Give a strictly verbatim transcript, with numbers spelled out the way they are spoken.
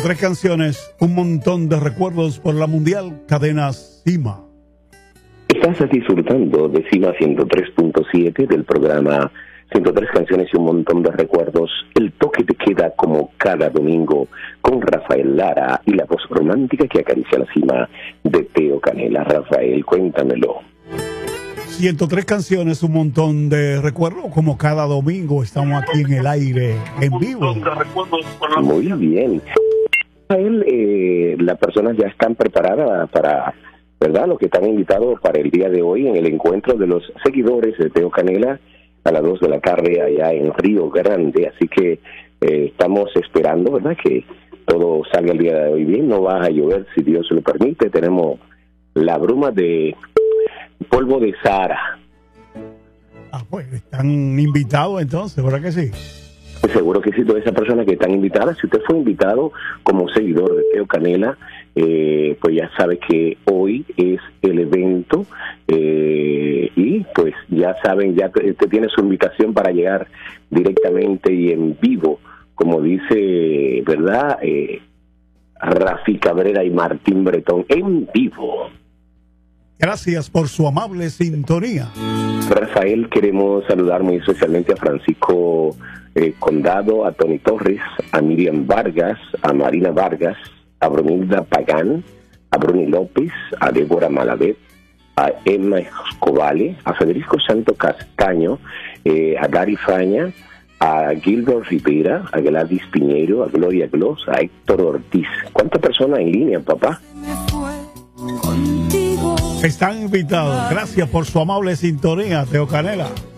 tres canciones, un montón de recuerdos por la mundial cadena Cima. Estás disfrutando de Cima ciento tres punto siete del programa ciento tres canciones y un montón de recuerdos. El toque te queda como cada domingo con Rafael Lara y la voz romántica que acaricia la cima de Teo Canela. Rafael, cuéntamelo. ciento tres canciones, un montón de recuerdos, como cada domingo estamos aquí en el aire, en vivo. Muy bien. Rafael, eh, las personas ya están preparadas para, ¿verdad?, los que están invitados para el día de hoy en el encuentro de los seguidores de Teo Canela a las dos de la tarde allá en Río Grande. Así que eh, estamos esperando, ¿verdad?, que todo salga el día de hoy bien. No va a llover, si Dios lo permite. Tenemos la bruma de polvo de Sahara. Ah, pues están invitados entonces, ¿verdad que sí? Pues seguro que sí, todas esas personas que están invitadas. Si usted fue invitado como seguidor de Teo Canela, eh, pues ya sabe que hoy es el evento eh, y pues ya saben, ya usted tiene su invitación para llegar directamente y en vivo, como dice, ¿verdad?, eh, Rafi Cabrera y Martín Bretón, en vivo. Gracias por su amable sintonía. Rafael, queremos saludar muy especialmente a Francisco eh, Condado, a Tony Torres, a Miriam Vargas, a Marina Vargas, a Brunilda Pagán, a Bruni López, a Débora Malavet, a Emma Escobale, a Federico Santo Castaño, eh, a Dari Faña, a Gilbert Rivera, a Gladys Piñero, a Gloria Gloss, a Héctor Ortiz. ¿Cuántas personas en línea, papá? Están invitados. Gracias por su amable sintonía, Teo Canela.